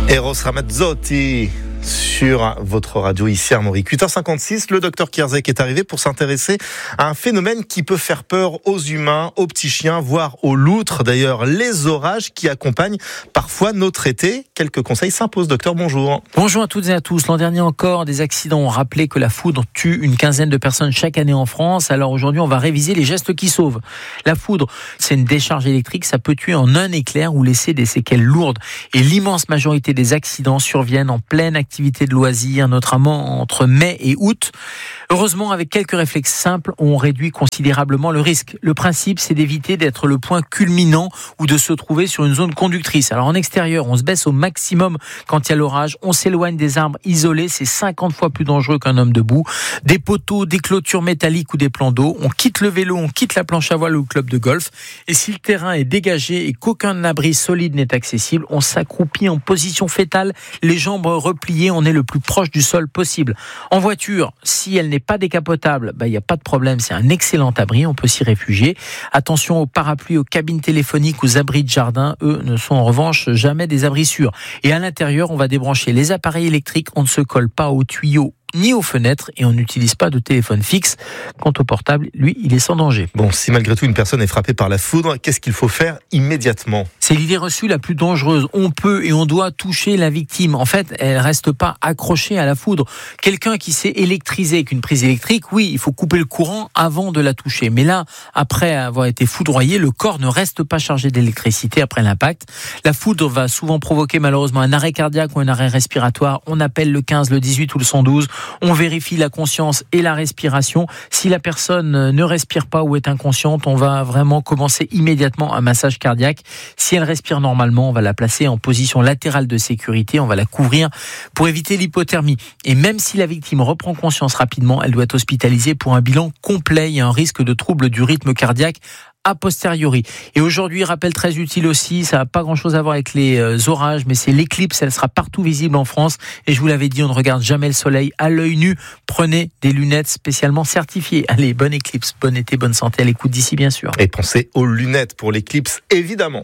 Eros Ramazzotti sur votre radio ici à Armorique. 8h56, le docteur Kierzek est arrivé pour s'intéresser à un phénomène qui peut faire peur aux humains, aux petits chiens, voire aux loutres. D'ailleurs, les orages qui accompagnent parfois notre été. Quelques conseils s'imposent. Docteur, bonjour. Bonjour à toutes et à tous. L'an dernier encore, des accidents ont rappelé que la foudre tue une quinzaine de personnes chaque année en France. Alors aujourd'hui, on va réviser les gestes qui sauvent. La foudre, c'est une décharge électrique. Ça peut tuer en un éclair ou laisser des séquelles lourdes. Et l'immense majorité des accidents surviennent en pleine activité de loisirs, notamment entre mai et août. Heureusement, avec quelques réflexes simples, on réduit considérablement le risque. Le principe, c'est d'éviter d'être le point culminant ou de se trouver sur une zone conductrice. Alors en extérieur, on se baisse au maximum quand il y a l'orage. On s'éloigne des arbres isolés, c'est 50 fois plus dangereux qu'un homme debout. Des poteaux, des clôtures métalliques ou des plans d'eau. On quitte le vélo, on quitte la planche à voile ou le club de golf. Et si le terrain est dégagé et qu'aucun abri solide n'est accessible, on s'accroupit en position fétale, les jambes repliées, on est le plus proche du sol possible. En voiture, si elle n'est pas décapotable, il n'y a pas de problème, c'est un excellent abri, on peut s'y réfugier. Attention aux parapluies, aux cabines téléphoniques, aux abris de jardin, eux ne sont en revanche jamais des abris sûrs. Et à l'intérieur, on va débrancher les appareils électriques, on ne se colle pas aux tuyaux ni aux fenêtres et on n'utilise pas de téléphone fixe. Quant au portable, lui, il est sans danger. Bon, si malgré tout une personne est frappée par la foudre, qu'est-ce qu'il faut faire immédiatement ? C'est l'idée reçue la plus dangereuse. On peut et on doit toucher la victime. En fait, elle reste pas accrochée à la foudre. Quelqu'un qui s'est électrisé avec une prise électrique, oui, il faut couper le courant avant de la toucher. Mais là, après avoir été foudroyé, le corps ne reste pas chargé d'électricité après l'impact. La foudre va souvent provoquer malheureusement un arrêt cardiaque ou un arrêt respiratoire. On appelle le 15, le 18 ou le 112. On vérifie la conscience et la respiration. Si la personne ne respire pas ou est inconsciente, on va vraiment commencer immédiatement un massage cardiaque. Si elle respire normalement, on va la placer en position latérale de sécurité. On va la couvrir pour éviter l'hypothermie. Et même si la victime reprend conscience rapidement, elle doit être hospitalisée pour un bilan complet. Il y a un risque de trouble du rythme cardiaque a posteriori. Et aujourd'hui, rappel très utile aussi, ça n'a pas grand-chose à voir avec les orages, mais c'est l'éclipse, elle sera partout visible en France. Et je vous l'avais dit, on ne regarde jamais le soleil à l'œil nu. Prenez des lunettes spécialement certifiées. Allez, bonne éclipse, bon été, bonne santé à l'écoute d'ici, bien sûr. Et pensez aux lunettes pour l'éclipse, évidemment.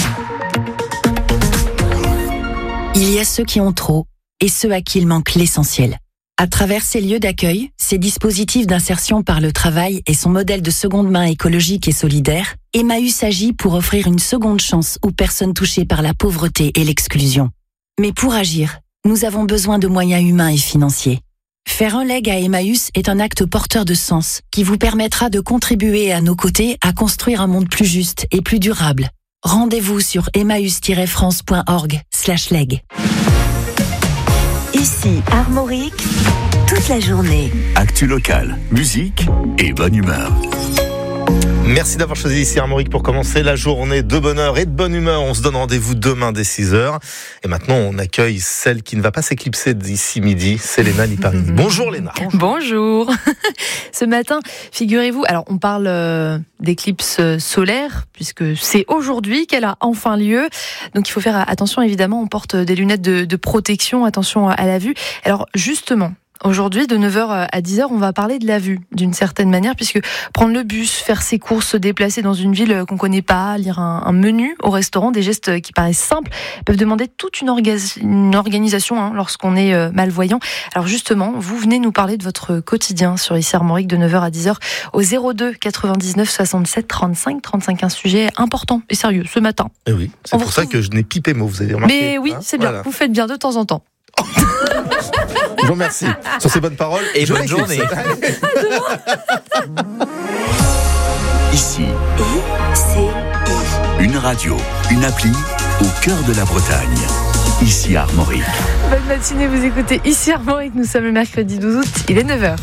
Il y a ceux qui ont trop et ceux à qui il manque l'essentiel. À travers ces lieux d'accueil, ces dispositifs d'insertion par le travail et son modèle de seconde main écologique et solidaire, Emmaüs agit pour offrir une seconde chance aux personnes touchées par la pauvreté et l'exclusion. Mais pour agir, nous avons besoin de moyens humains et financiers. Faire un leg à Emmaüs est un acte porteur de sens qui vous permettra de contribuer à nos côtés à construire un monde plus juste et plus durable. Rendez-vous sur emmaüs-france.org/leg. Ici, Armorique, toute la journée. Actu locale, musique et bonne humeur. Merci d'avoir choisi ici Armorique pour commencer la journée de bonheur et de bonne humeur. On se donne rendez-vous demain dès 6h. Et maintenant, on accueille celle qui ne va pas s'éclipser d'ici midi, c'est Léna Liparini. Bonjour Léna. Bonjour. Ce matin, figurez-vous, alors on parle d'éclipse solaire, puisque c'est aujourd'hui qu'elle a enfin lieu. Donc il faut faire attention, évidemment, on porte des lunettes de protection, attention à la vue. Alors justement, aujourd'hui, de 9h à 10h, on va parler de la vue, d'une certaine manière, puisque prendre le bus, faire ses courses, se déplacer dans une ville qu'on connaît pas, lire un menu au restaurant, des gestes qui paraissent simples, peuvent demander toute une organisation lorsqu'on est malvoyant. Alors justement, vous venez nous parler de votre quotidien sur ici Armorique de 9h à 10h au 02 99 67 35 35. Un sujet important et sérieux ce matin. Et oui, c'est pour ça que je n'ai pipé mot, vous avez remarqué. Mais oui, c'est bien, vous faites bien de temps en temps. Je vous remercie. Sur ces bonnes paroles et bonne journée. Ici, une radio, une appli au cœur de la Bretagne. Ici Armorique. Bonne matinée, vous écoutez ici Armorique. Nous sommes le mercredi 12 août, il est 9h.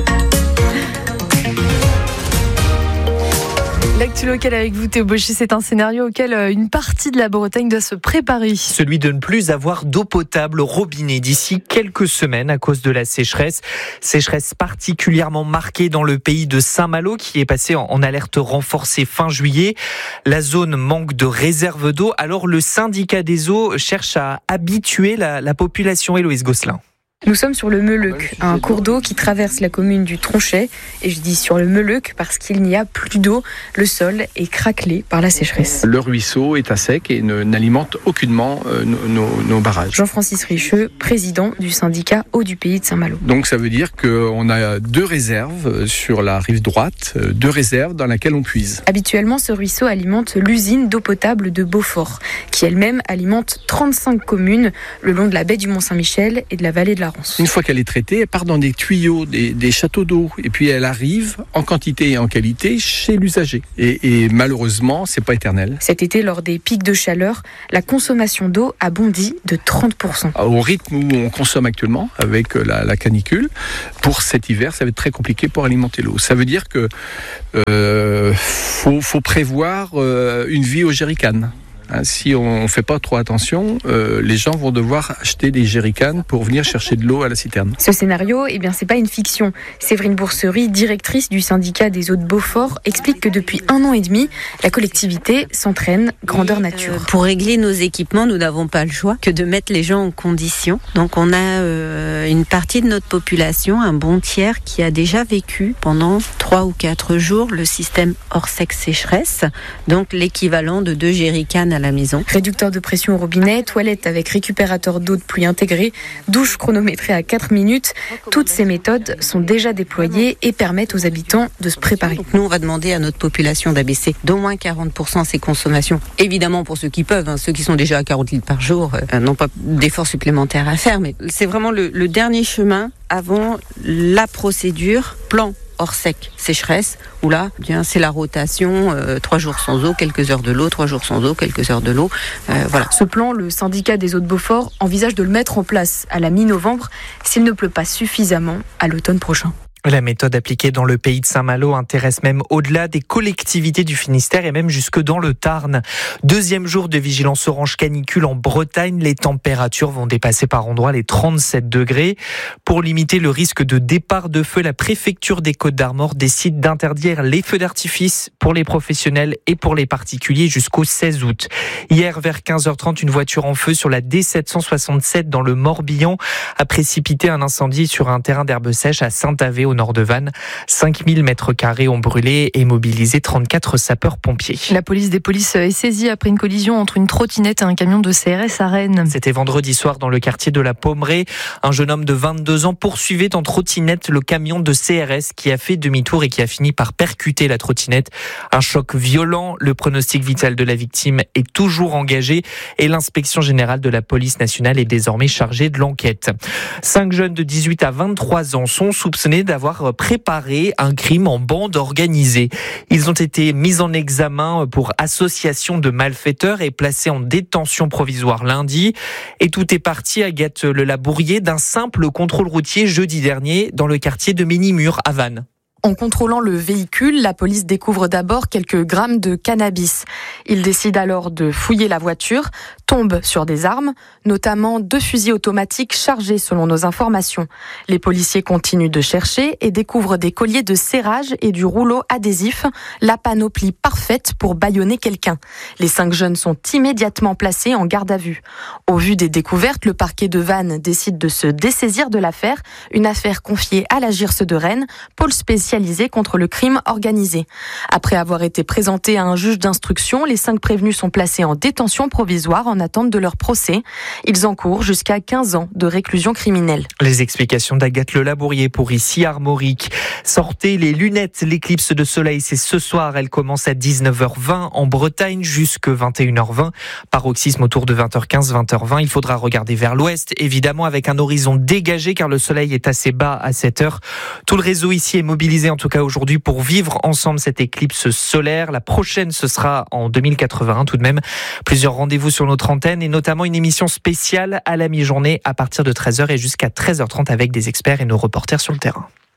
L'actu locale avec vous, Théo Bauchy, c'est un scénario auquel une partie de la Bretagne doit se préparer. Celui de ne plus avoir d'eau potable au robinet d'ici quelques semaines à cause de la sécheresse. Sécheresse particulièrement marquée dans le pays de Saint-Malo qui est passé en alerte renforcée fin juillet. La zone manque de réserves d'eau. Alors le syndicat des eaux cherche à habituer la population. Héloïse Gosselin. Nous sommes sur le Meleuc, un cours d'eau qui traverse la commune du Tronchet. Et je dis sur le Meleuc parce qu'il n'y a plus d'eau. Le sol est craquelé par la sécheresse. Le ruisseau est à sec et n'alimente aucunement nos barrages. Jean-Francis Richeux, président du syndicat Eau du Pays de Saint-Malo. Donc ça veut dire qu'on a 2 réserves sur la rive droite, 2 réserves dans lesquelles on puise. Habituellement, ce ruisseau alimente l'usine d'eau potable de Beaufort, qui elle-même alimente 35 communes le long de la baie du Mont-Saint-Michel et de la vallée de la Rance. Une fois qu'elle est traitée, elle part dans des tuyaux, des châteaux d'eau, et puis elle arrive en quantité et en qualité chez l'usager. Et malheureusement, c'est pas éternel. Cet été, lors des pics de chaleur, la consommation d'eau a bondi de 30%. Au rythme où on consomme actuellement, avec la canicule, pour cet hiver, ça va être très compliqué pour alimenter l'eau. Ça veut dire que faut prévoir une vie au jerrycan. Si on ne fait pas trop attention, les gens vont devoir acheter des jerrycans pour venir chercher de l'eau à la citerne. Ce scénario, c'est pas une fiction. Séverine Bourserie, directrice du syndicat des eaux de Beaufort, explique que depuis 1 an et demi, la collectivité s'entraîne grandeur nature. Pour régler nos équipements, nous n'avons pas le choix que de mettre les gens en condition. Donc on a une partie de notre population, un bon tiers, qui a déjà vécu pendant 3 ou 4 jours le système hors-sec sécheresse, donc l'équivalent de 2 jerrycans à la maison. Réducteur de pression au robinet, toilette avec récupérateur d'eau de pluie intégré, douche chronométrée à 4 minutes. Toutes ces méthodes sont déjà déployées et permettent aux habitants de se préparer. Donc nous, on va demander à notre population d'abaisser d'au moins 40% ses consommations. Évidemment, pour ceux qui peuvent, ceux qui sont déjà à 40 litres par jour n'ont pas d'efforts supplémentaires à faire, mais c'est vraiment le dernier chemin avant la procédure plan hors sec, sécheresse, où là, c'est la rotation, 3 jours sans eau, quelques heures de l'eau, 3 jours sans eau, quelques heures de l'eau, voilà. Ce plan, le syndicat des eaux de Beaufort envisage de le mettre en place à la mi-novembre s'il ne pleut pas suffisamment à l'automne prochain. La méthode appliquée dans le pays de Saint-Malo intéresse même au-delà des collectivités du Finistère et même jusque dans le Tarn. 2e jour de vigilance orange canicule en Bretagne. Les températures vont dépasser par endroits les 37 degrés. Pour limiter le risque de départ de feu, la préfecture des Côtes-d'Armor décide d'interdire les feux d'artifice pour les professionnels et pour les particuliers jusqu'au 16 août. Hier, vers 15h30, une voiture en feu sur la D767 dans le Morbihan a précipité un incendie sur un terrain d'herbe sèche à Saint-Avé, au nord de Vannes. 5000 mètres carrés ont brûlé et mobilisé 34 sapeurs-pompiers. La police des polices est saisie après une collision entre une trottinette et un camion de CRS à Rennes. C'était vendredi soir dans le quartier de la Pommeraye. Un jeune homme de 22 ans poursuivait en trottinette le camion de CRS qui a fait demi-tour et qui a fini par percuter la trottinette. Un choc violent. Le pronostic vital de la victime est toujours engagé et l'inspection générale de la police nationale est désormais chargée de l'enquête. 5 jeunes de 18 à 23 ans sont soupçonnés d'avoir préparé un crime en bande organisée. Ils ont été mis en examen pour association de malfaiteurs et placés en détention provisoire lundi. Et tout est parti, Agathe Le Labourier, d'un simple contrôle routier jeudi dernier dans le quartier de Ménimur à Vannes. En contrôlant le véhicule, la police découvre d'abord quelques grammes de cannabis. Il décide alors de fouiller la voiture, tombe sur des armes, notamment 2 fusils automatiques chargés selon nos informations. Les policiers continuent de chercher et découvrent des colliers de serrage et du rouleau adhésif, la panoplie parfaite pour bâillonner quelqu'un. Les 5 jeunes sont immédiatement placés en garde à vue. Au vu des découvertes, le parquet de Vannes décide de se dessaisir de l'affaire, une affaire confiée à la GIRS de Rennes, pôle spécialisé contre le crime organisé. Après avoir été présentés à un juge d'instruction, les 5 prévenus sont placés en détention provisoire en attente de leur procès. Ils encourent jusqu'à 15 ans de réclusion criminelle. Les explications d'Agathe Le Labourier pour ici Armorique. Sortez les lunettes, l'éclipse de soleil, c'est ce soir. Elle commence à 19h20 en Bretagne jusqu'à 21h20. Paroxysme autour de 20h15, 20h20. Il faudra regarder vers l'ouest, évidemment avec un horizon dégagé car le soleil est assez bas à cette heure. Tout le réseau ici est mobilisé en tout cas aujourd'hui pour vivre ensemble cette éclipse solaire. La prochaine, ce sera en 2081 tout de même. Plusieurs rendez-vous sur notre antenne et notamment une émission spéciale à la mi-journée à partir de 13h et jusqu'à 13h30 avec des experts et nos reporters sur le terrain.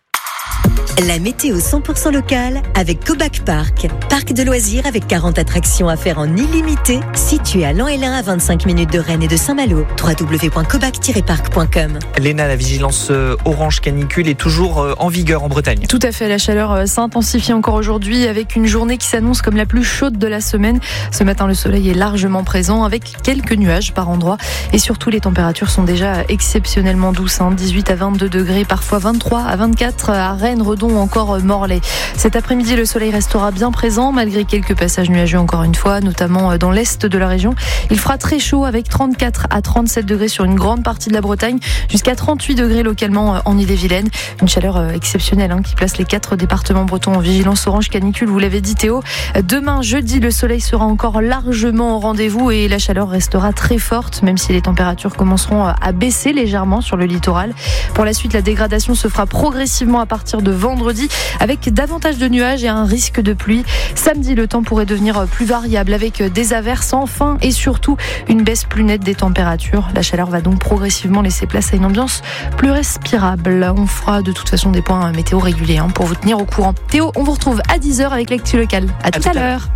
La météo 100% locale avec Cobac Park. Parc de loisirs avec 40 attractions à faire en illimité, situé à Lan-Hélin à 25 minutes de Rennes et de Saint-Malo. www.cobac-park.com. Léna, la vigilance orange canicule est toujours en vigueur en Bretagne. Tout à fait, la chaleur s'intensifie encore aujourd'hui avec une journée qui s'annonce comme la plus chaude de la semaine. Ce matin, le soleil est largement présent avec quelques nuages par endroits et surtout les températures sont déjà exceptionnellement douces. 18 à 22 degrés, parfois 23 à 24 à Rennes, Redon ou encore Morlaix. Cet après-midi, le soleil restera bien présent malgré quelques passages nuageux encore une fois, notamment dans l'est de la région. Il fera très chaud avec 34 à 37 degrés sur une grande partie de la Bretagne, jusqu'à 38 degrés localement en Ille-et-Vilaine. Une chaleur exceptionnelle qui place les 4 départements bretons en vigilance orange canicule, vous l'avez dit Théo. Demain, jeudi, le soleil sera encore largement au rendez-vous et la chaleur restera très forte, même si les températures commenceront à baisser légèrement sur le littoral. Pour la suite, la dégradation se fera progressivement à partir de vendredi, avec davantage de nuages et un risque de pluie. Samedi, le temps pourrait devenir plus variable avec des averses enfin et surtout une baisse plus nette des températures. La chaleur va donc progressivement laisser place à une ambiance plus respirable. On fera de toute façon des points météo réguliers pour vous tenir au courant. Théo, on vous retrouve à 10h avec l'actu locale. À tout à l'heure.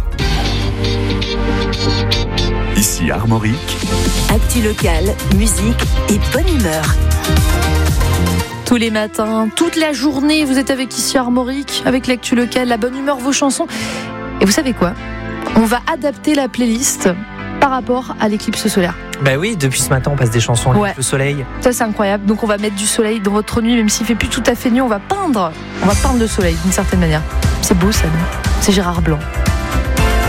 Ici Armorique. Actu locale, musique et bonne humeur. Tous les matins, toute la journée, vous êtes avec ici Armorique, avec l'actu locale, la bonne humeur, vos chansons. Et vous savez quoi ? On va adapter la playlist par rapport à l'éclipse solaire. Bah oui, depuis ce matin, on passe des chansons avec le soleil. Ça, c'est incroyable. Donc, on va mettre du soleil dans votre nuit, même s'il fait plus tout à fait nuit. On va peindre le soleil d'une certaine manière. C'est beau, ça, non ? C'est Gérard Blanc.